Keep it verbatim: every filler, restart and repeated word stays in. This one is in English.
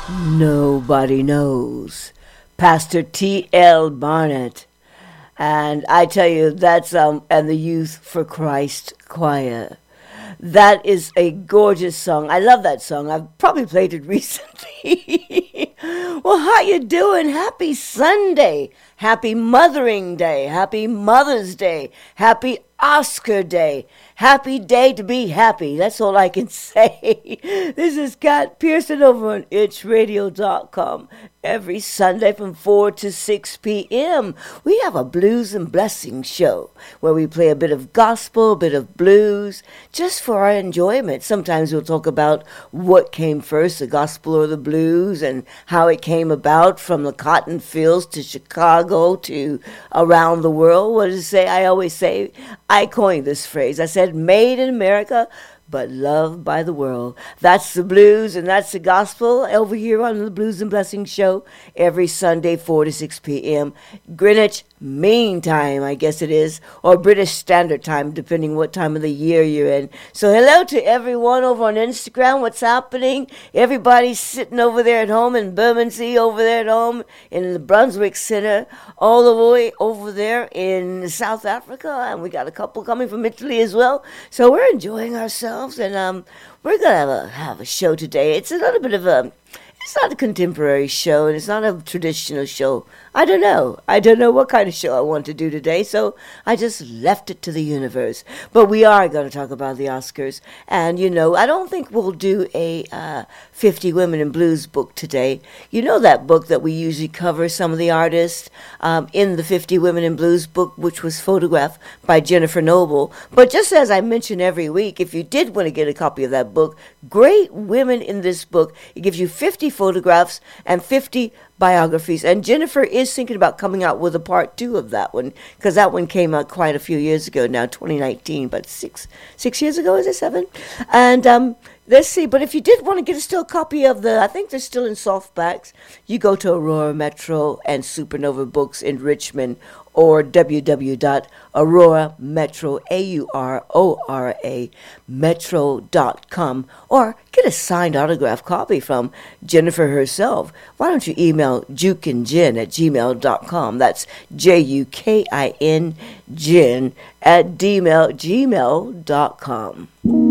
Nobody knows. Pastor T L. Barnett. And I tell you, that's, um, and the Youth for Christ Choir. That is a gorgeous song. I love that song. I've probably played it recently. Well, how you doing? Happy Sunday. Happy Mothering Day. Happy Mother's Day. Happy Oscar Day. Happy day to be happy. That's all I can say. This is Kat Pearson over on itch radio dot com. Every Sunday from four to six p.m. we have a Blues and Blessings show where we play a bit of gospel, a bit of blues, just for our enjoyment. Sometimes we'll talk about what came first, the gospel or the blues, and how it came about from the cotton fields to Chicago to around the world. What does it say? I always say, I coined this phrase. I said, made in America, but loved by the world. That's the blues and that's the gospel over here on the Blues and Blessings show every Sunday, four to six p.m. Greenwich Mean Time, I guess it is, or British Standard Time, depending what time of the year you're in. So hello to everyone over on Instagram. What's happening? Everybody's sitting over there at home in Bermondsey, over there at home in the Brunswick Center, all the way over there in South Africa, and we got a couple coming from Italy as well. So we're enjoying ourselves, and um, we're gonna have a have a show today. It's a little bit of a It's not a contemporary show, and it's not a traditional show. I don't know. I don't know what kind of show I want to do today, so I just left it to the universe. But we are going to talk about the Oscars. And, you know, I don't think we'll do a uh, fifty Women in Blues book today. You know that book that we usually cover some of the artists um, in the fifty Women in Blues book, which was photographed by Jennifer Noble. But just as I mention every week, if you did want to get a copy of that book, great women in this book. It gives you fifty photographs and fifty biographies, and Jennifer is thinking about coming out with a part two of that one, because that one came out quite a few years ago now, twenty nineteen, but six six years ago, is it seven? And um let's see, but if you did want to get a still copy of the, I think they're still in softbacks, you go to Aurora Metro and Supernova Books in Richmond, or w w w dot aurora metro, A U R O R A, metro dot com, or get a signed autograph copy from Jennifer herself. Why don't you email jukinjin at gmail dot com? That's J U K I N, Jin, at gmail dot com.